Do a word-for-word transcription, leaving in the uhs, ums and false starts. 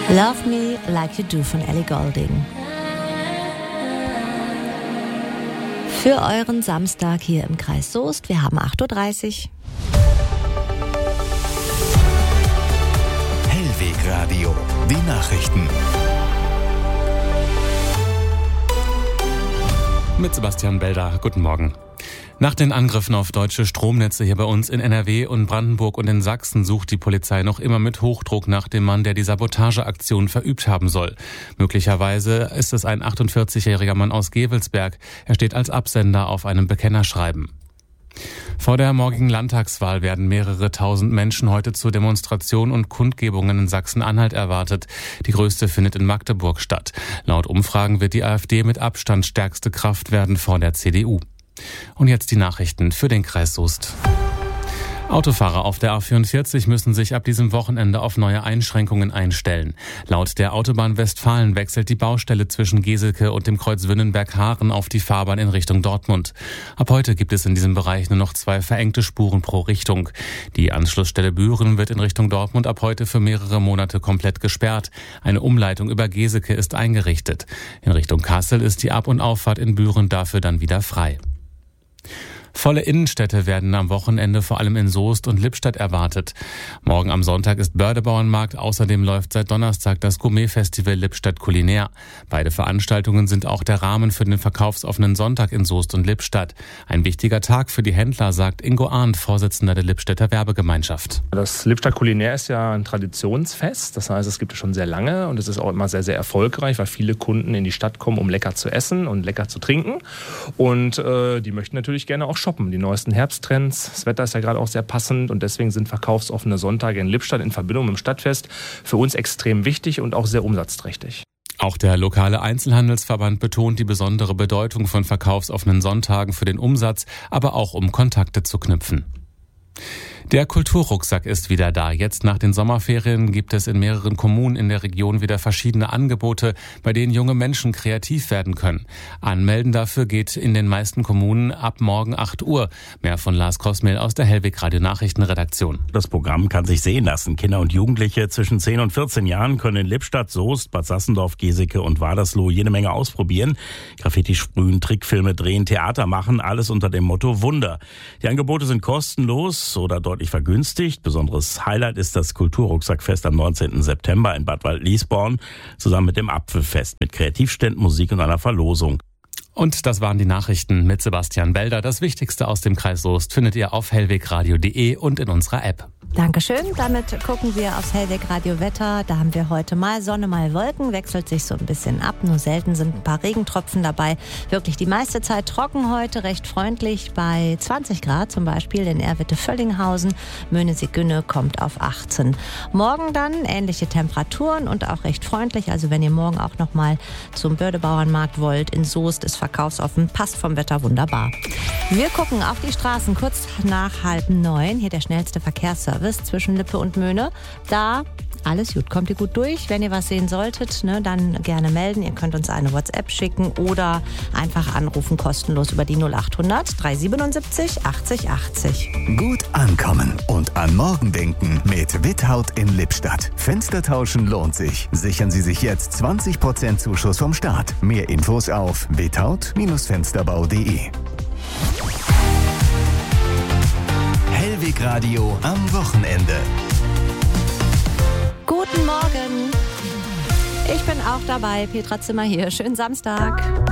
Love Me Like You Do von Ellie Goulding. Für euren Samstag hier im Kreis Soest. Wir haben acht Uhr dreißig. Hellweg Radio, die Nachrichten. Mit Sebastian Belder. Guten Morgen. Nach den Angriffen auf deutsche Stromnetze hier bei uns in N R W und Brandenburg und in Sachsen sucht die Polizei noch immer mit Hochdruck nach dem Mann, der die Sabotageaktion verübt haben soll. Möglicherweise ist es ein achtundvierzigjähriger Mann aus Gevelsberg. Er steht als Absender auf einem Bekennerschreiben. Vor der morgigen Landtagswahl werden mehrere tausend Menschen heute zu Demonstrationen und Kundgebungen in Sachsen-Anhalt erwartet. Die größte findet in Magdeburg statt. Laut Umfragen wird die AfD mit Abstand stärkste Kraft werden vor der C D U. Und jetzt die Nachrichten für den Kreis Soest. Autofahrer auf der A vierundvierzig müssen sich ab diesem Wochenende auf neue Einschränkungen einstellen. Laut der Autobahn Westfalen wechselt die Baustelle zwischen Geselke und dem Kreuz Wünnenberg-Haaren auf die Fahrbahn in Richtung Dortmund. Ab heute gibt es in diesem Bereich nur noch zwei verengte Spuren pro Richtung. Die Anschlussstelle Büren wird in Richtung Dortmund ab heute für mehrere Monate komplett gesperrt. Eine Umleitung über Geselke ist eingerichtet. In Richtung Kassel ist die Ab- und Auffahrt in Büren dafür dann wieder frei. Volle Innenstädte werden am Wochenende vor allem in Soest und Lippstadt erwartet. Morgen am Sonntag ist Börde-Bauernmarkt, außerdem läuft seit Donnerstag das Gourmet-Festival Lippstadt Kulinär. Beide Veranstaltungen sind auch der Rahmen für den verkaufsoffenen Sonntag in Soest und Lippstadt. Ein wichtiger Tag für die Händler, sagt Ingo Arndt, Vorsitzender der Lippstädter Werbegemeinschaft. Das Lippstadt Kulinär ist ja ein Traditionsfest, das heißt, es gibt es schon sehr lange und es ist auch immer sehr, sehr erfolgreich, weil viele Kunden in die Stadt kommen, um lecker zu essen und lecker zu trinken und äh, die möchten natürlich gerne auch shoppen. Die neuesten Herbsttrends. Das Wetter ist ja gerade auch sehr passend und deswegen sind verkaufsoffene Sonntage in Lippstadt in Verbindung mit dem Stadtfest für uns extrem wichtig und auch sehr umsatzträchtig. Auch der lokale Einzelhandelsverband betont die besondere Bedeutung von verkaufsoffenen Sonntagen für den Umsatz, aber auch um Kontakte zu knüpfen. Der Kulturrucksack ist wieder da. Jetzt nach den Sommerferien gibt es in mehreren Kommunen in der Region wieder verschiedene Angebote, bei denen junge Menschen kreativ werden können. Anmelden dafür geht in den meisten Kommunen ab morgen acht Uhr. Mehr von Lars Kosmehl aus der Hellweg Radio Nachrichtenredaktion. Das Programm kann sich sehen lassen. Kinder und Jugendliche zwischen zehn und vierzehn Jahren können in Lippstadt, Soest, Bad Sassendorf, Geseke und Wadersloh jede Menge ausprobieren. Graffiti sprühen, Trickfilme drehen, Theater machen, alles unter dem Motto Wunder. Die Angebote sind kostenlos oder deutlich vergünstigt. Besonderes Highlight ist das Kulturrucksackfest am neunzehnten September in Bad Waldliesborn, zusammen mit dem Apfelfest, mit Kreativständen, Musik und einer Verlosung. Und das waren die Nachrichten mit Sebastian Belder. Das Wichtigste aus dem Kreis Soest findet ihr auf hellwegradio punkt de und in unserer App. Dankeschön. Damit gucken wir aufs Hellweg Radio Wetter. Da haben wir heute mal Sonne, mal Wolken. Wechselt sich so ein bisschen ab. Nur selten sind ein paar Regentropfen dabei. Wirklich die meiste Zeit trocken heute, recht freundlich bei zwanzig Grad zum Beispiel in Erwitte-Völlinghausen. Möhnesee-Günne kommt auf achtzehn. Morgen dann ähnliche Temperaturen und auch recht freundlich. Also wenn ihr morgen auch noch mal zum Börde-Bauernmarkt wollt, in Soest ist verkaufsoffen, passt vom Wetter wunderbar. Wir gucken auf die Straßen kurz nach halb neun. Hier der schnellste Verkehrsservice zwischen Lippe und Möhne. Da alles gut, kommt ihr gut durch. Wenn ihr was sehen solltet, ne, dann gerne melden. Ihr könnt uns eine WhatsApp schicken oder einfach anrufen, kostenlos über die null acht hundert dreihundertsiebenundsiebzig achtzig achtzig. Gut ankommen und an morgen denken mit Withaut in Lippstadt. Fenster tauschen lohnt sich. Sichern Sie sich jetzt zwanzig Prozent Zuschuss vom Staat. Mehr Infos auf withaut Fensterbau punkt de. Hellweg Radio am Wochenende. Guten Morgen. Ich bin auch dabei. Petra Zimmer hier. Schönen Samstag.